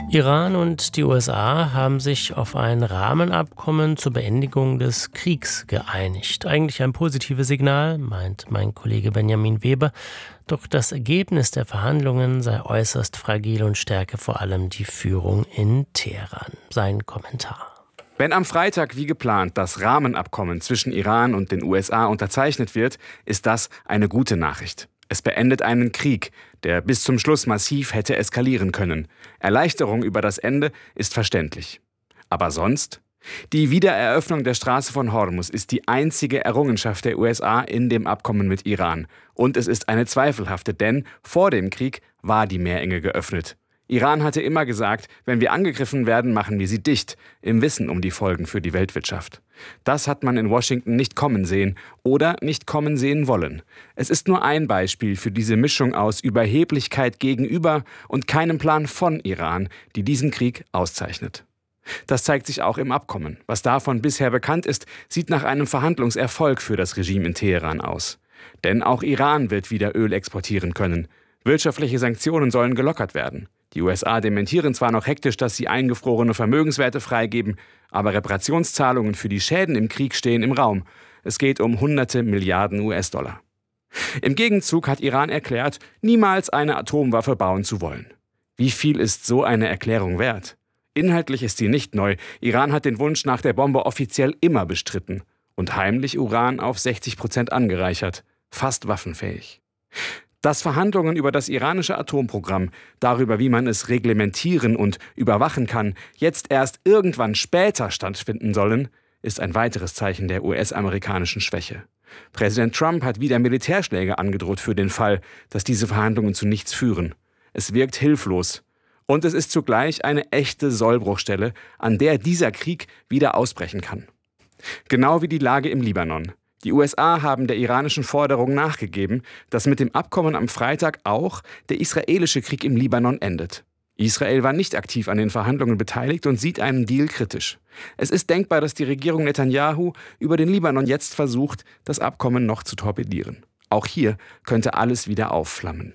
Iran und die USA haben sich auf ein Rahmenabkommen zur Beendigung des Kriegs geeinigt. Eigentlich ein positives Signal, meint mein Kollege Benjamin Weber. Doch das Ergebnis der Verhandlungen sei äußerst fragil und stärke vor allem die Führung in Teheran. Sein Kommentar. Wenn am Freitag wie geplant das Rahmenabkommen zwischen Iran und den USA unterzeichnet wird, ist das eine gute Nachricht. Es beendet einen Krieg, der bis zum Schluss massiv hätte eskalieren können. Erleichterung über das Ende ist verständlich. Aber sonst? Die Wiedereröffnung der Straße von Hormuz ist die einzige Errungenschaft der USA in dem Abkommen mit Iran. Und es ist eine zweifelhafte, denn vor dem Krieg war die Meerenge geöffnet. Iran hatte immer gesagt, wenn wir angegriffen werden, machen wir sie dicht, im Wissen um die Folgen für die Weltwirtschaft. Das hat man in Washington nicht kommen sehen oder nicht kommen sehen wollen. Es ist nur ein Beispiel für diese Mischung aus Überheblichkeit gegenüber und keinem Plan von Iran, die diesen Krieg auszeichnet. Das zeigt sich auch im Abkommen. Was davon bisher bekannt ist, sieht nach einem Verhandlungserfolg für das Regime in Teheran aus. Denn auch Iran wird wieder Öl exportieren können. Wirtschaftliche Sanktionen sollen gelockert werden. Die USA dementieren zwar noch hektisch, dass sie eingefrorene Vermögenswerte freigeben, aber Reparationszahlungen für die Schäden im Krieg stehen im Raum. Es geht um hunderte Milliarden US-Dollar. Im Gegenzug hat Iran erklärt, niemals eine Atomwaffe bauen zu wollen. Wie viel ist so eine Erklärung wert? Inhaltlich ist sie nicht neu. Iran hat den Wunsch nach der Bombe offiziell immer bestritten und heimlich Uran auf 60% angereichert, fast waffenfähig. Dass Verhandlungen über das iranische Atomprogramm, darüber, wie man es reglementieren und überwachen kann, jetzt erst irgendwann später stattfinden sollen, ist ein weiteres Zeichen der US-amerikanischen Schwäche. Präsident Trump hat wieder Militärschläge angedroht für den Fall, dass diese Verhandlungen zu nichts führen. Es wirkt hilflos. Und es ist zugleich eine echte Sollbruchstelle, an der dieser Krieg wieder ausbrechen kann. Genau wie die Lage im Libanon. Die USA haben der iranischen Forderung nachgegeben, dass mit dem Abkommen am Freitag auch der israelische Krieg im Libanon endet. Israel war nicht aktiv an den Verhandlungen beteiligt und sieht einen Deal kritisch. Es ist denkbar, dass die Regierung Netanyahu über den Libanon jetzt versucht, das Abkommen noch zu torpedieren. Auch hier könnte alles wieder aufflammen.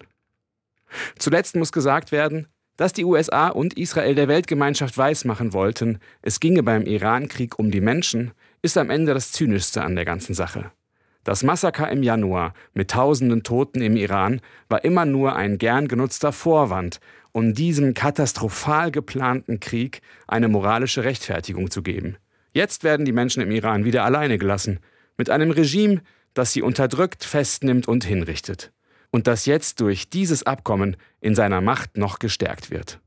Zuletzt muss gesagt werden, dass die USA und Israel der Weltgemeinschaft weismachen wollten, es ginge beim Iran-Krieg um die Menschen, ist am Ende das Zynischste an der ganzen Sache. Das Massaker im Januar mit tausenden Toten im Iran war immer nur ein gern genutzter Vorwand, um diesem katastrophal geplanten Krieg eine moralische Rechtfertigung zu geben. Jetzt werden die Menschen im Iran wieder alleine gelassen, mit einem Regime, das sie unterdrückt, festnimmt und hinrichtet. Und das jetzt durch dieses Abkommen in seiner Macht noch gestärkt wird.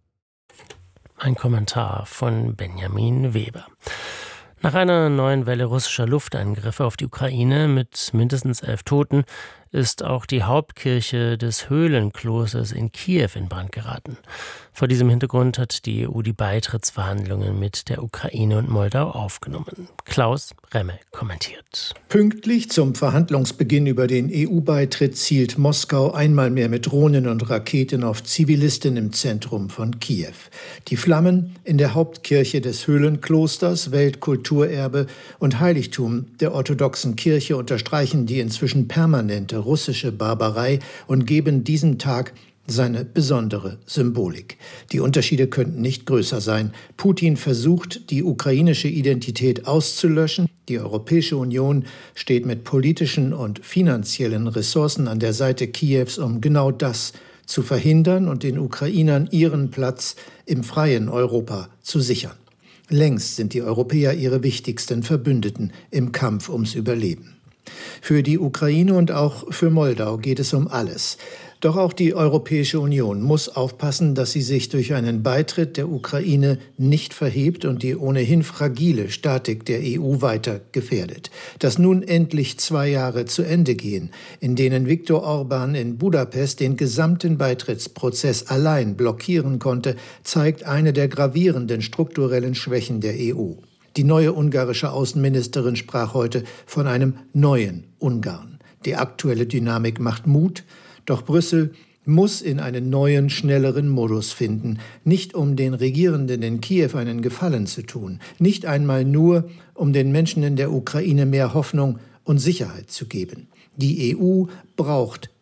Ein Kommentar von Benjamin Weber. Nach einer neuen Welle russischer Luftangriffe auf die Ukraine mit mindestens 11 Toten ist auch die Hauptkirche des Höhlenklosters in Kiew in Brand geraten. Vor diesem Hintergrund hat die EU die Beitrittsverhandlungen mit der Ukraine und Moldau aufgenommen. Klaus Remme kommentiert. Pünktlich zum Verhandlungsbeginn über den EU-Beitritt zielt Moskau einmal mehr mit Drohnen und Raketen auf Zivilisten im Zentrum von Kiew. Die Flammen in der Hauptkirche des Höhlenklosters, Weltkulturerbe und Heiligtum der orthodoxen Kirche, unterstreichen die inzwischen permanente russische Barbarei und geben diesem Tag seine besondere Symbolik. Die Unterschiede könnten nicht größer sein. Putin versucht, die ukrainische Identität auszulöschen. Die Europäische Union steht mit politischen und finanziellen Ressourcen an der Seite Kiews, um genau das zu verhindern und den Ukrainern ihren Platz im freien Europa zu sichern. Längst sind die Europäer ihre wichtigsten Verbündeten im Kampf ums Überleben. Für die Ukraine und auch für Moldau geht es um alles. Doch auch die Europäische Union muss aufpassen, dass sie sich durch einen Beitritt der Ukraine nicht verhebt und die ohnehin fragile Statik der EU weiter gefährdet. Dass nun endlich 2 Jahre zu Ende gehen, in denen Viktor Orbán in Budapest den gesamten Beitrittsprozess allein blockieren konnte, zeigt eine der gravierenden strukturellen Schwächen der EU. Die neue ungarische Außenministerin sprach heute von einem neuen Ungarn. Die aktuelle Dynamik macht Mut, doch Brüssel muss in einen neuen, schnelleren Modus finden, nicht um den Regierenden in Kiew einen Gefallen zu tun, nicht einmal nur, um den Menschen in der Ukraine mehr Hoffnung und Sicherheit zu geben. Die EU braucht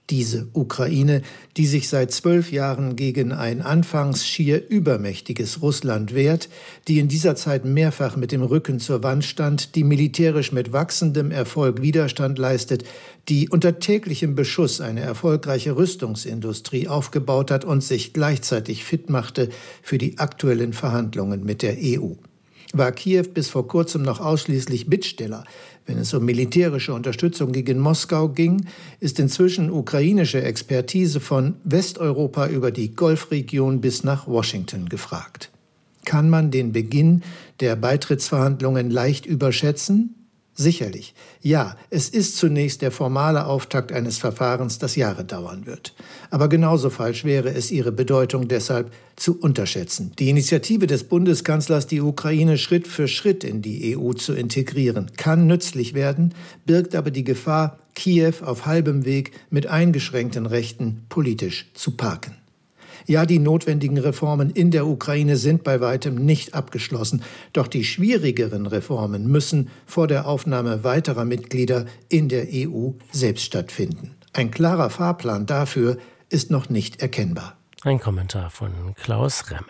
Diese Ukraine, die sich seit 12 Jahren gegen ein anfangs schier übermächtiges Russland wehrt, die in dieser Zeit mehrfach mit dem Rücken zur Wand stand, die militärisch mit wachsendem Erfolg Widerstand leistet, die unter täglichem Beschuss eine erfolgreiche Rüstungsindustrie aufgebaut hat und sich gleichzeitig fit machte für die aktuellen Verhandlungen mit der EU. War Kiew bis vor kurzem noch ausschließlich Bittsteller, wenn es um militärische Unterstützung gegen Moskau ging, ist inzwischen ukrainische Expertise von Westeuropa über die Golfregion bis nach Washington gefragt. Kann man den Beginn der Beitrittsverhandlungen leicht überschätzen? Sicherlich. Ja, es ist zunächst der formale Auftakt eines Verfahrens, das Jahre dauern wird. Aber genauso falsch wäre es, ihre Bedeutung deshalb zu unterschätzen. Die Initiative des Bundeskanzlers, die Ukraine Schritt für Schritt in die EU zu integrieren, kann nützlich werden, birgt aber die Gefahr, Kiew auf halbem Weg mit eingeschränkten Rechten politisch zu parken. Ja, die notwendigen Reformen in der Ukraine sind bei weitem nicht abgeschlossen. Doch die schwierigeren Reformen müssen vor der Aufnahme weiterer Mitglieder in der EU selbst stattfinden. Ein klarer Fahrplan dafür ist noch nicht erkennbar. Ein Kommentar von Klaus Remme.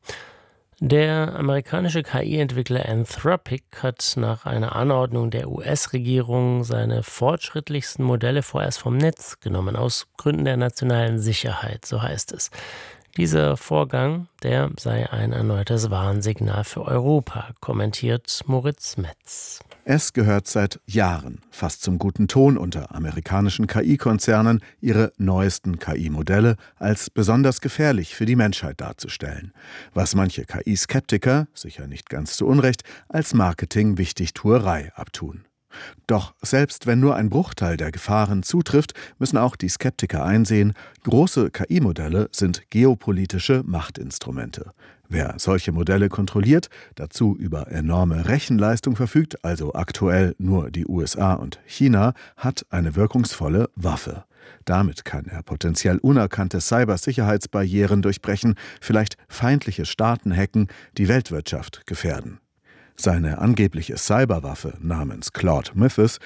Der amerikanische KI-Entwickler Anthropic hat nach einer Anordnung der US-Regierung seine fortschrittlichsten Modelle vorerst vom Netz genommen, aus Gründen der nationalen Sicherheit, so heißt es. Dieser Vorgang, der sei ein erneutes Warnsignal für Europa, kommentiert Moritz Metz. Es gehört seit Jahren fast zum guten Ton unter amerikanischen KI-Konzernen, ihre neuesten KI-Modelle als besonders gefährlich für die Menschheit darzustellen. Was manche KI-Skeptiker, sicher nicht ganz zu Unrecht, als Marketing-Wichtigtuerei abtun. Doch selbst wenn nur ein Bruchteil der Gefahren zutrifft, müssen auch die Skeptiker einsehen, große KI-Modelle sind geopolitische Machtinstrumente. Wer solche Modelle kontrolliert, dazu über enorme Rechenleistung verfügt, also aktuell nur die USA und China, hat eine wirkungsvolle Waffe. Damit kann er potenziell unerkannte Cybersicherheitsbarrieren durchbrechen, vielleicht feindliche Staaten hacken, die Weltwirtschaft gefährden. Seine angebliche Cyberwaffe namens Claude Mythos